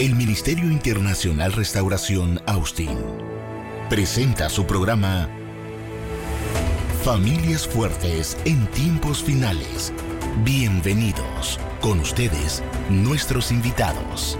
El Ministerio Internacional Restauración Austin presenta su programa Familias Fuertes en Tiempos Finales. Bienvenidos. Con ustedes, nuestros invitados.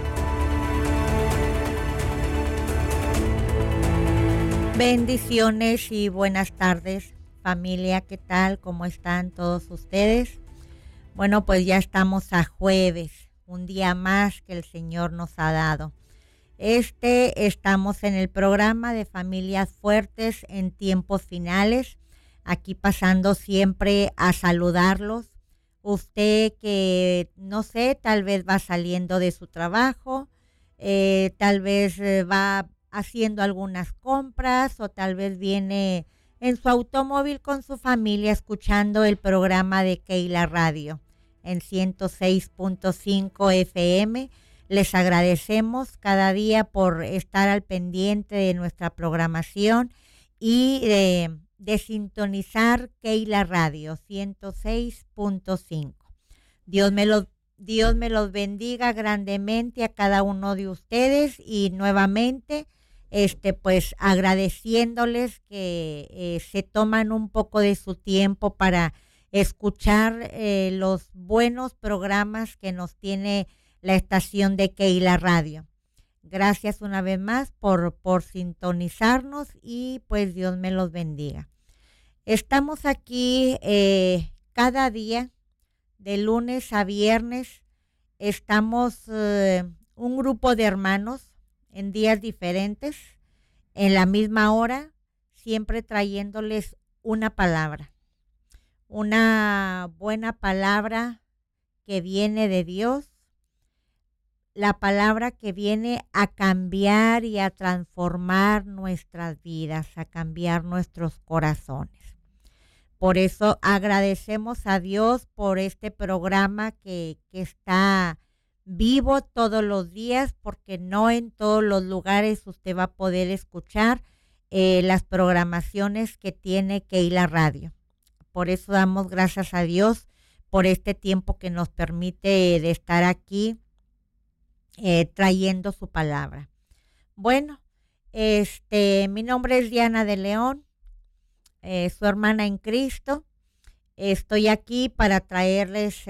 Bendiciones y buenas tardes, familia. ¿Qué tal? ¿Cómo están todos ustedes? Bueno, pues ya estamos a jueves, un día más que el Señor nos ha dado. Estamos en el programa de Familias Fuertes en Tiempos Finales, aquí pasando siempre a saludarlos. Usted que, no sé, tal vez va saliendo de su trabajo, tal vez va haciendo algunas compras o tal vez viene en su automóvil con su familia escuchando el programa de Keila Radio en 106.5 FM. Les agradecemos cada día por estar al pendiente de nuestra programación y de sintonizar Keila Radio 106.5. Dios me los bendiga grandemente a cada uno de ustedes y nuevamente pues agradeciéndoles que se toman un poco de su tiempo para escuchar los buenos programas que nos tiene la estación de Keila Radio. Gracias una vez más por sintonizarnos y pues Dios me los bendiga. Estamos aquí cada día, de lunes a viernes. Estamos un grupo de hermanos en días diferentes, en la misma hora, siempre trayéndoles una palabra. Una buena palabra que viene de Dios, la palabra que viene a cambiar y a transformar nuestras vidas, a cambiar nuestros corazones. Por eso agradecemos a Dios por este programa que está vivo todos los días, porque no en todos los lugares usted va a poder escuchar las programaciones que tiene Keila Radio. Por eso damos gracias a Dios por este tiempo que nos permite de estar aquí trayendo su palabra. Bueno, mi nombre es Diana de León, su hermana en Cristo. Estoy aquí para traerles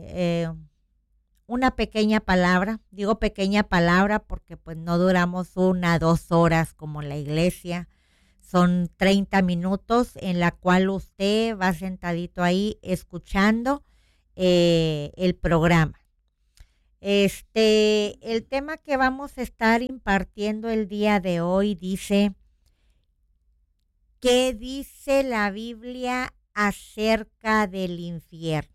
una pequeña palabra. Digo pequeña palabra porque pues no duramos 1-2 horas como en la iglesia. Son 30 minutos en la cual usted va sentadito ahí escuchando el programa. El tema que vamos a estar impartiendo el día de hoy dice: ¿qué dice la Biblia acerca del infierno?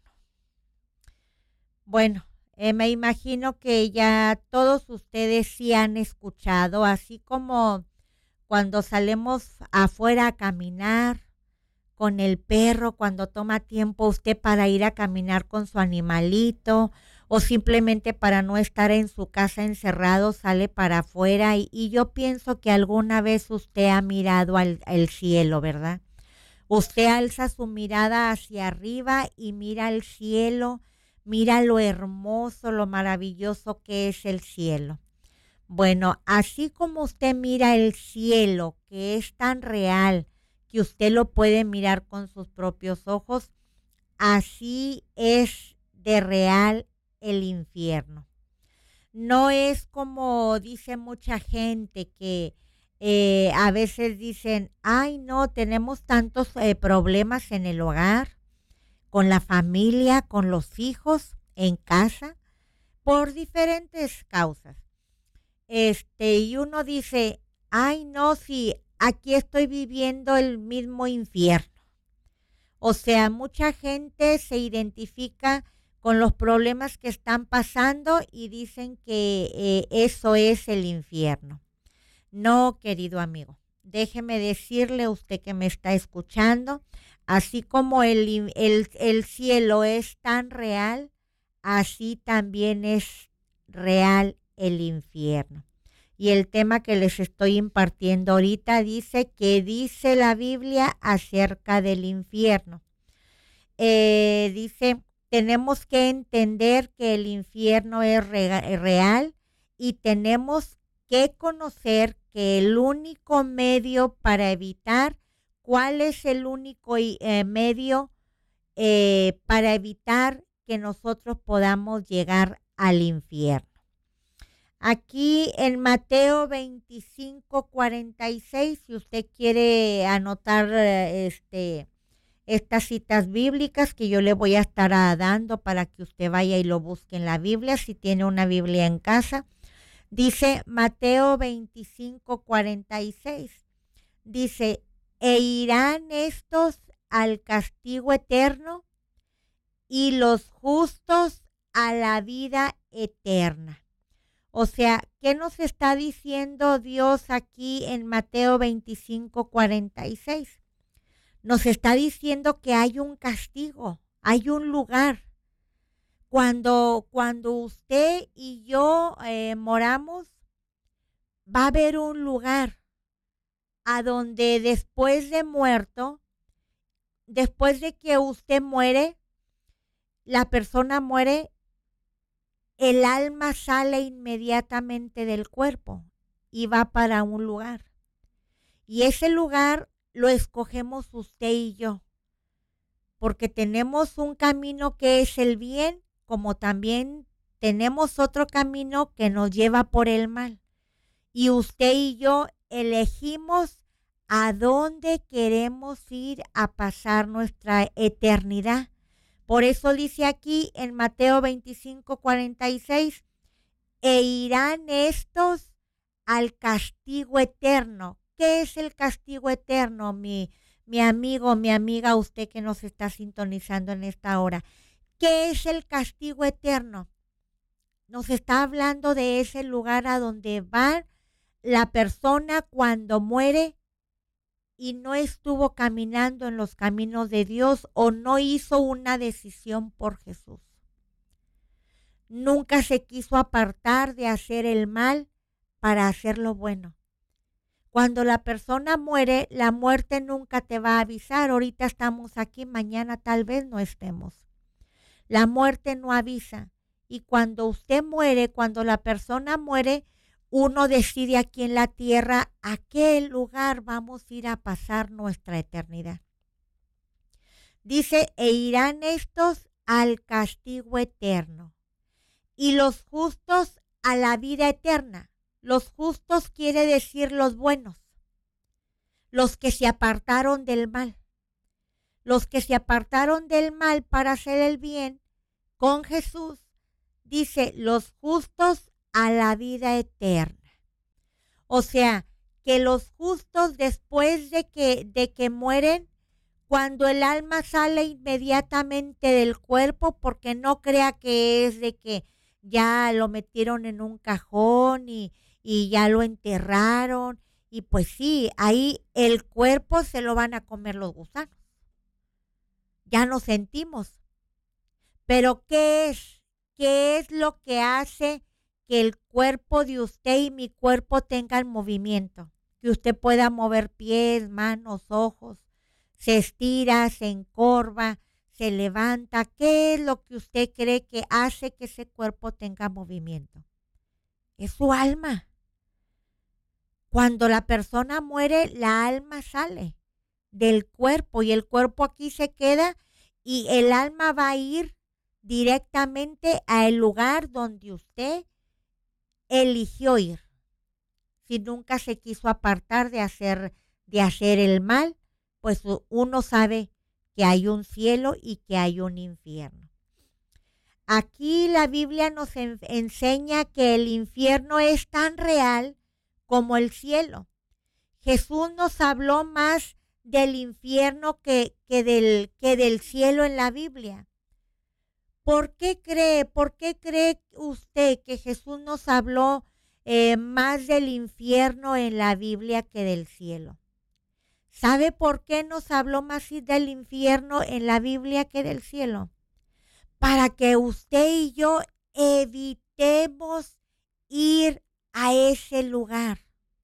Bueno, me imagino que ya todos ustedes sí han escuchado, así como cuando salimos afuera a caminar con el perro, cuando toma tiempo usted para ir a caminar con su animalito, o simplemente para no estar en su casa encerrado, sale para afuera. Y yo pienso que alguna vez usted ha mirado al cielo, ¿verdad? Usted alza su mirada hacia arriba y mira el cielo, mira lo hermoso, lo maravilloso que es el cielo. Bueno, así como usted mira el cielo, que es tan real, que usted lo puede mirar con sus propios ojos, así es de real el infierno. No es como dice mucha gente que a veces dicen: ay no, tenemos tantos problemas en el hogar, con la familia, con los hijos, en casa, por diferentes causas. Y uno dice: ay no, si aquí estoy viviendo el mismo infierno. O sea, mucha gente se identifica con los problemas que están pasando y dicen que eso es el infierno. No, querido amigo, déjeme decirle a usted que me está escuchando, así como el cielo es tan real, así también es real el infierno. Y el tema que les estoy impartiendo ahorita dice: ¿qué dice la Biblia acerca del infierno? Dice: tenemos que entender que el infierno es real y tenemos que conocer que el único medio para evitar, ¿cuál es el único medio para evitar que nosotros podamos llegar al infierno? Aquí en Mateo 25:46, si usted quiere anotar estas citas bíblicas que yo le voy a estar dando para que usted vaya y lo busque en la Biblia, si tiene una Biblia en casa. Dice Mateo 25:46, dice, e irán estos al castigo eterno y los justos a la vida eterna. O sea, ¿qué nos está diciendo Dios aquí en Mateo 25:46? Nos está diciendo que hay un castigo, hay un lugar. Cuando usted y yo moramos, va a haber un lugar a donde después de muerto, después de que usted muere, la persona muere, el alma sale inmediatamente del cuerpo y va para un lugar. Y ese lugar lo escogemos usted y yo, porque tenemos un camino que es el bien, como también tenemos otro camino que nos lleva por el mal. Y usted y yo elegimos a dónde queremos ir a pasar nuestra eternidad. Por eso dice aquí en Mateo 25:46, e irán estos al castigo eterno. ¿Qué es el castigo eterno, mi amigo, mi amiga, usted que nos está sintonizando en esta hora? ¿Qué es el castigo eterno? Nos está hablando de ese lugar a donde va la persona cuando muere y no estuvo caminando en los caminos de Dios o no hizo una decisión por Jesús. Nunca se quiso apartar de hacer el mal para hacer lo bueno. Cuando la persona muere, la muerte nunca te va a avisar. Ahorita estamos aquí, mañana tal vez no estemos. La muerte no avisa. Y cuando usted muere, cuando la persona muere, uno decide aquí en la tierra a qué lugar vamos a ir a pasar nuestra eternidad. Dice, e irán estos al castigo eterno y los justos a la vida eterna. Los justos quiere decir los buenos, los que se apartaron del mal. Los que se apartaron del mal para hacer el bien con Jesús, dice, los justos a la vida eterna. O sea, que los justos después de que mueren, cuando el alma sale inmediatamente del cuerpo, porque no crea que es de que ya lo metieron en un cajón y ya lo enterraron, y pues sí, ahí el cuerpo se lo van a comer los gusanos. Ya nos sentimos. Pero ¿qué es? ¿Qué es lo que hace que el cuerpo de usted y mi cuerpo tengan movimiento? Que usted pueda mover pies, manos, ojos, se estira, se encorva, se levanta. ¿Qué es lo que usted cree que hace que ese cuerpo tenga movimiento? Es su alma. Cuando la persona muere, la alma sale del cuerpo y el cuerpo aquí se queda y el alma va a ir directamente al lugar donde usted eligió ir. Si nunca se quiso apartar de hacer el mal, pues uno sabe que hay un cielo y que hay un infierno. Aquí la Biblia nos enseña que el infierno es tan real como el cielo. Jesús nos habló más del infierno que del cielo en la Biblia. ¿Por qué cree usted que Jesús nos habló más del infierno en la Biblia que del cielo? ¿Sabe por qué nos habló más del infierno en la Biblia que del cielo? Para que usted y yo evitemos ir a ese lugar.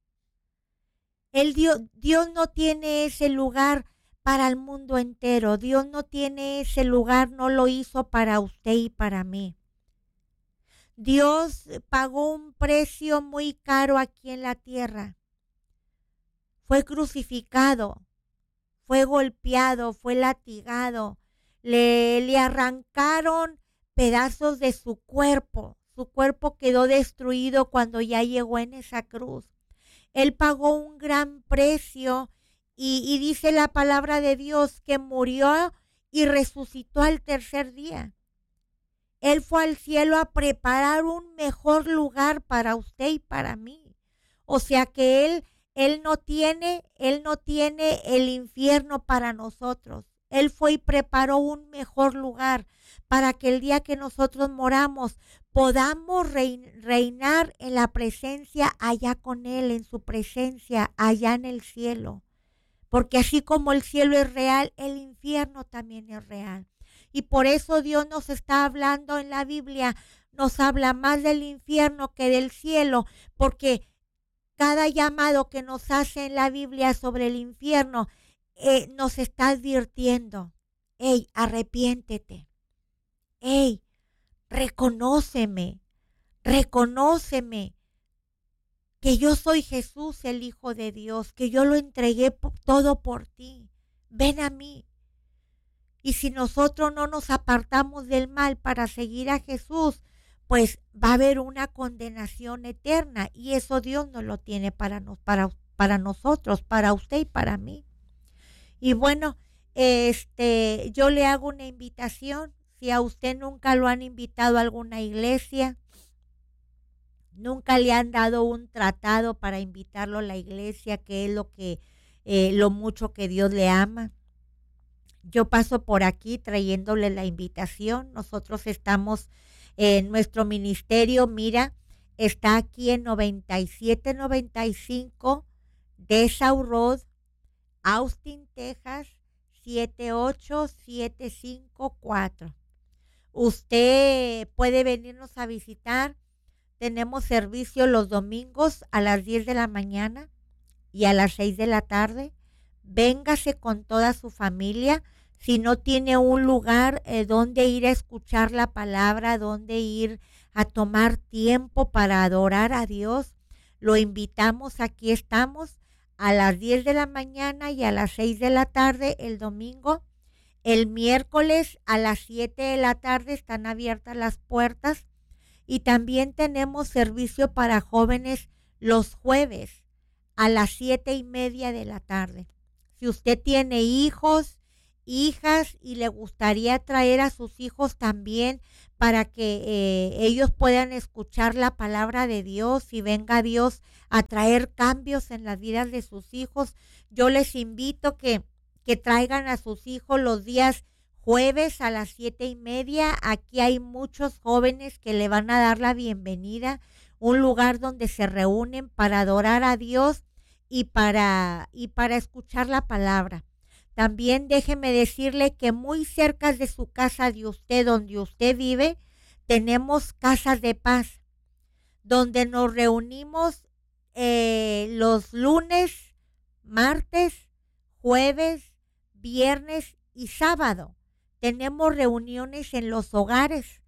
Dios no tiene ese lugar para el mundo entero. Dios no tiene ese lugar, no lo hizo para usted y para mí. Dios pagó un precio muy caro aquí en la tierra. Fue crucificado, fue golpeado, fue latigado, le arrancaron pedazos de su cuerpo quedó destruido cuando ya llegó en esa cruz. Él pagó un gran precio y dice la palabra de Dios que murió y resucitó al tercer día. Él fue al cielo a preparar un mejor lugar para usted y para mí. O sea que Él no tiene el infierno para nosotros. Él fue y preparó un mejor lugar para que el día que nosotros moramos podamos reinar en la presencia allá con Él, en su presencia allá en el cielo. Porque así como el cielo es real, el infierno también es real. Y por eso Dios nos está hablando en la Biblia, nos habla más del infierno que del cielo, porque cada llamado que nos hace en la Biblia sobre el infierno nos está advirtiendo: hey, arrepiéntete, hey, reconóceme, que yo soy Jesús, el Hijo de Dios, que yo lo entregué todo por ti, ven a mí. Y si nosotros no nos apartamos del mal para seguir a Jesús, pues va a haber una condenación eterna, y eso Dios no lo tiene para nosotros, para usted y para mí. Y bueno, yo le hago una invitación. Si a usted nunca lo han invitado a alguna iglesia, nunca le han dado un tratado para invitarlo a la iglesia, que es lo mucho que Dios le ama, yo paso por aquí trayéndole la invitación. Nosotros estamos en nuestro ministerio, mira, está aquí en 9795 Dessau Road, Austin, Texas, 78754. Usted puede venirnos a visitar. Tenemos servicio los domingos a las 10 de la mañana y a las 6 de la tarde. Véngase con toda su familia. Si no tiene un lugar donde ir a escuchar la palabra, donde ir a tomar tiempo para adorar a Dios, lo invitamos. Aquí estamos a las 10 de la mañana y a las 6 de la tarde el domingo. El miércoles a las 7 de la tarde están abiertas las puertas. Y también tenemos servicio para jóvenes los jueves a las 7:30 de la tarde. Si usted tiene hijos, hijas, y le gustaría traer a sus hijos también para que ellos puedan escuchar la palabra de Dios y venga Dios a traer cambios en las vidas de sus hijos, yo les invito que traigan a sus hijos los días jueves a las 7:30. Aquí hay muchos jóvenes que le van a dar la bienvenida, un lugar donde se reúnen para adorar a Dios y para escuchar la palabra. También déjeme decirle que muy cerca de su casa de usted, donde usted vive, tenemos casas de paz, donde nos reunimos los lunes, martes, jueves, viernes y sábado. Tenemos reuniones en los hogares.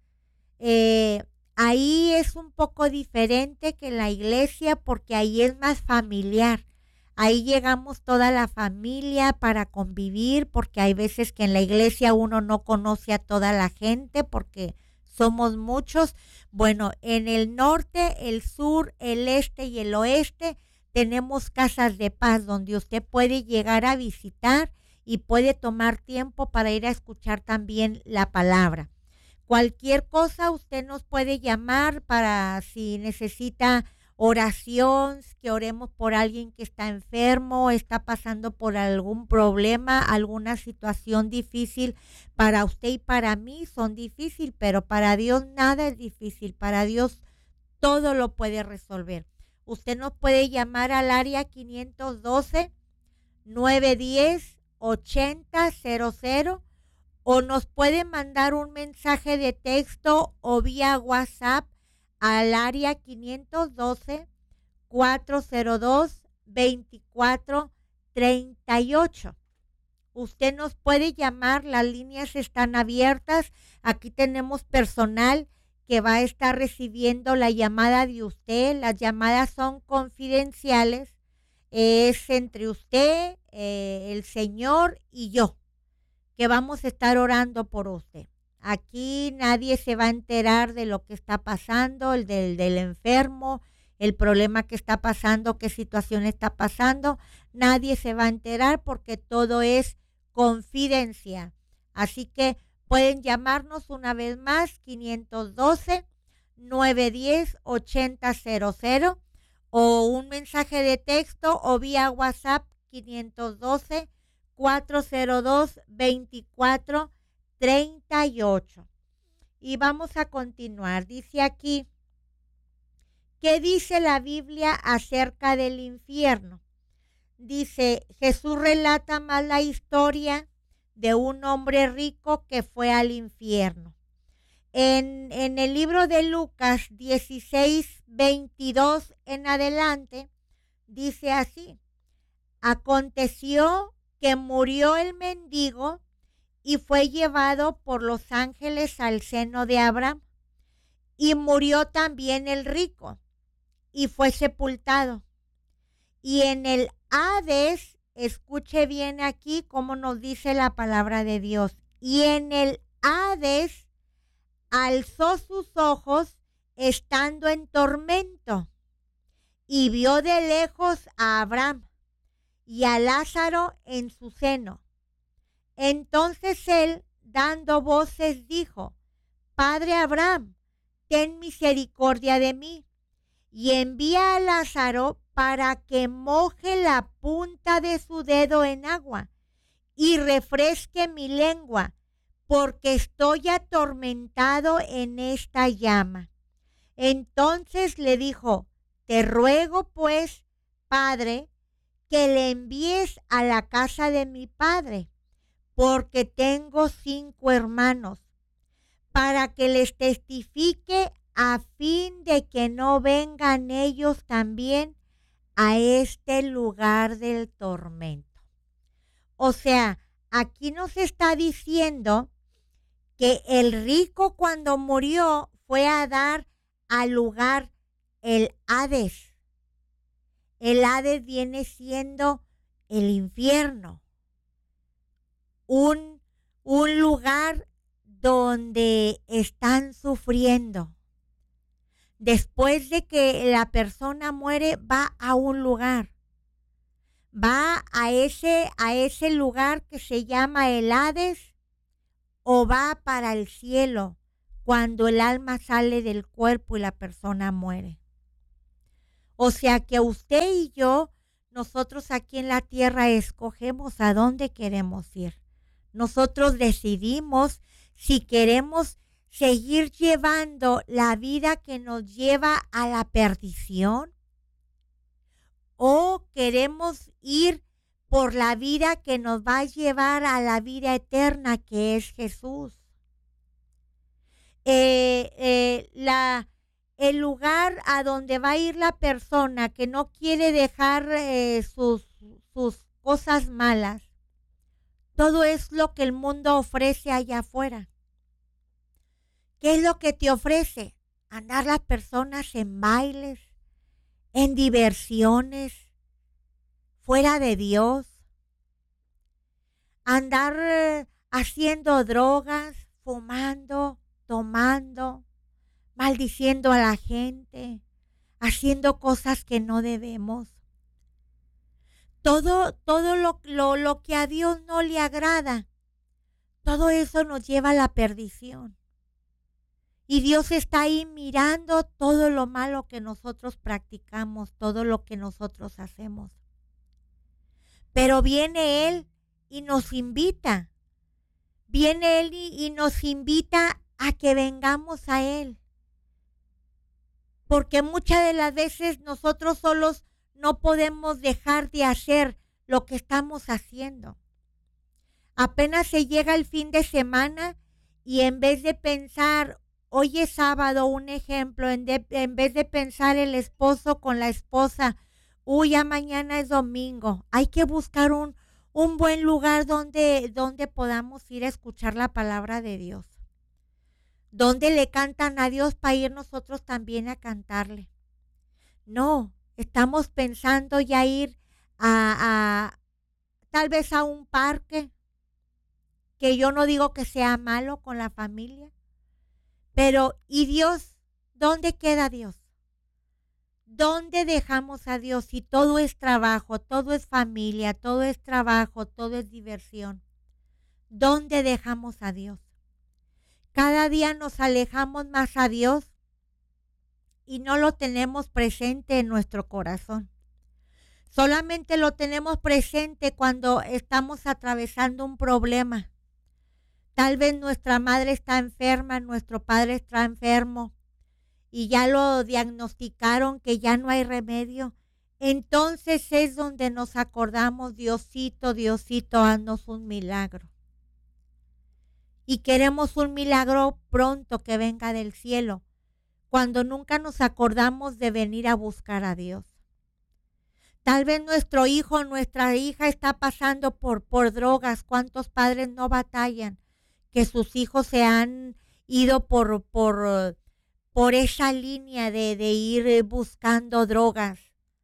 Ahí es un poco diferente que en la iglesia porque ahí es más familiar. Ahí llegamos toda la familia para convivir, porque hay veces que en la iglesia uno no conoce a toda la gente porque somos muchos. Bueno, en el norte, el sur, el este y el oeste tenemos casas de paz donde usted puede llegar a visitar y puede tomar tiempo para ir a escuchar también la palabra. Cualquier cosa usted nos puede llamar para si necesita oración, que oremos por alguien que está enfermo, está pasando por algún problema, alguna situación difícil. Para usted y para mí son difíciles, pero para Dios nada es difícil. Para Dios todo lo puede resolver. Usted nos puede llamar al área 512-910-8000 o nos puede mandar un mensaje de texto o vía WhatsApp al área 512-402-2438. Usted nos puede llamar, las líneas están abiertas. Aquí tenemos personal que va a estar recibiendo la llamada de usted. Las llamadas son confidenciales. Es entre usted, el Señor y yo, que vamos a estar orando por usted. Aquí nadie se va a enterar de lo que está pasando, el del enfermo, el problema que está pasando, qué situación está pasando. Nadie se va a enterar porque todo es confidencial. Así que pueden llamarnos una vez más, 512-910-8000, o un mensaje de texto o vía WhatsApp 512-402-2438. Y vamos a continuar. Dice aquí, ¿qué dice la Biblia acerca del infierno? Dice, Jesús relata más la historia de un hombre rico que fue al infierno. En el libro de Lucas 16:22 en adelante, dice así, aconteció que murió el mendigo y fue llevado por los ángeles al seno de Abraham, y murió también el rico y fue sepultado. Y en el Hades, escuche bien aquí cómo nos dice la palabra de Dios, y en el Hades alzó sus ojos estando en tormento y vio de lejos a Abraham y a Lázaro en su seno. Entonces él, dando voces, dijo, Padre Abraham, ten misericordia de mí, y envía a Lázaro para que moje la punta de su dedo en agua y refresque mi lengua, porque estoy atormentado en esta llama. Entonces le dijo, te ruego pues, Padre, que le envíes a la casa de mi padre, porque tengo 5 hermanos, para que les testifique a fin de que no vengan ellos también a este lugar del tormento. O sea, aquí nos está diciendo que el rico cuando murió fue a dar al lugar el Hades. El Hades viene siendo el infierno, un lugar donde están sufriendo. Después de que la persona muere, va a un lugar. Va a ese lugar que se llama el Hades, o va para el cielo cuando el alma sale del cuerpo y la persona muere. O sea que usted y yo, nosotros aquí en la tierra escogemos a dónde queremos ir. Nosotros decidimos si queremos seguir llevando la vida que nos lleva a la perdición, o queremos ir por la vida que nos va a llevar a la vida eterna, que es Jesús. El lugar a donde va a ir la persona que no quiere dejar sus cosas malas, todo es lo que el mundo ofrece allá afuera. ¿Qué es lo que te ofrece? Andar las personas en bailes, en diversiones, fuera de Dios. Andar haciendo drogas, fumando, tomando, maldiciendo a la gente, haciendo cosas que no debemos. Todo lo que a Dios no le agrada, todo eso nos lleva a la perdición. Y Dios está ahí mirando todo lo malo que nosotros practicamos, todo lo que nosotros hacemos. Pero viene Él y nos invita. Viene Él y nos invita a que vengamos a Él. Porque muchas de las veces nosotros solos no podemos dejar de hacer lo que estamos haciendo. Apenas se llega el fin de semana y en vez de pensar, hoy es sábado, un ejemplo, en vez de pensar el esposo con la esposa, ya mañana es domingo, hay que buscar un buen lugar donde podamos ir a escuchar la palabra de Dios. ¿Dónde le cantan a Dios para ir nosotros también a cantarle? No, estamos pensando ya ir a tal vez a un parque, que yo no digo que sea malo con la familia, pero ¿y Dios? ¿Dónde queda Dios? ¿Dónde dejamos a Dios si todo es trabajo, todo es familia, todo es trabajo, todo es diversión? ¿Dónde dejamos a Dios? Cada día nos alejamos más a Dios y no lo tenemos presente en nuestro corazón. Solamente lo tenemos presente cuando estamos atravesando un problema. Tal vez nuestra madre está enferma, nuestro padre está enfermo y ya lo diagnosticaron que ya no hay remedio. Entonces es donde nos acordamos, Diosito, Diosito, haznos un milagro. Y queremos un milagro pronto que venga del cielo, cuando nunca nos acordamos de venir a buscar a Dios. Tal vez nuestro hijo, nuestra hija está pasando por drogas. ¿Cuántos padres no batallan que sus hijos se han ido por esa línea de ir buscando drogas?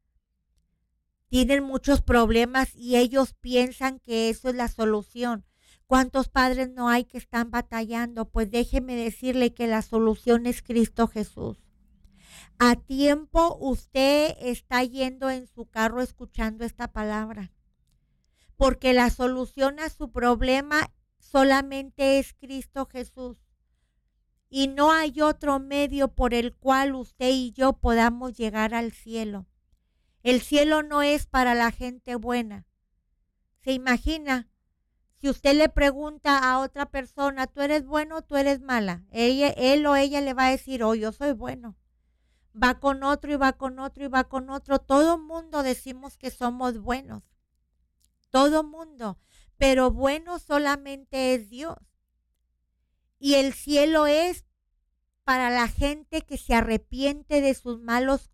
Tienen muchos problemas y ellos piensan que eso es la solución. ¿Cuántos padres no hay que están batallando? Pues déjeme decirle que la solución es Cristo Jesús. A tiempo usted está yendo en su carro escuchando esta palabra, porque la solución a su problema solamente es Cristo Jesús. Y no hay otro medio por el cual usted y yo podamos llegar al cielo. El cielo no es para la gente buena. ¿Se imagina? Si usted le pregunta a otra persona, ¿tú eres bueno o tú eres mala? Él o ella le va a decir, oh, yo soy bueno. Va con otro y va con otro y va con otro. Todo mundo decimos que somos buenos. Todo mundo. Pero bueno solamente es Dios. Y el cielo es para la gente que se arrepiente de sus malos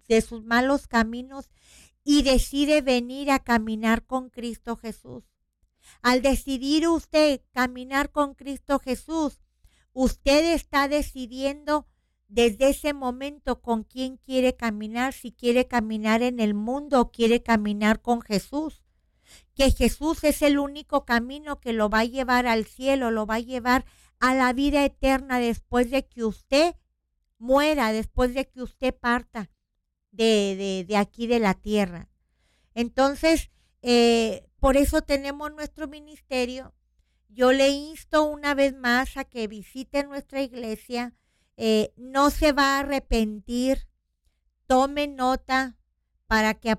caminos y decide venir a caminar con Cristo Jesús. Al decidir usted caminar con Cristo Jesús, usted está decidiendo desde ese momento con quién quiere caminar, si quiere caminar en el mundo o quiere caminar con Jesús. Que Jesús es el único camino que lo va a llevar al cielo, lo va a llevar a la vida eterna después de que usted muera, después de que usted parta de aquí de la tierra. Entonces, por eso tenemos nuestro ministerio. Yo le insto una vez más a que visite nuestra iglesia. No se va a arrepentir. Tome nota para que